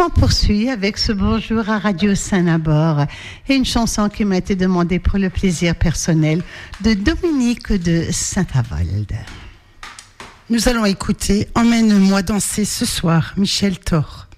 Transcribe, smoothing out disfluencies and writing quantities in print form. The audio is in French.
on poursuit avec ce bonjour à Radio Saint-Nabord et une chanson qui m'a été demandée pour le plaisir personnel de Dominique de Saint-Avold. Nous allons écouter Emmène-moi danser ce soir, Michel Thor.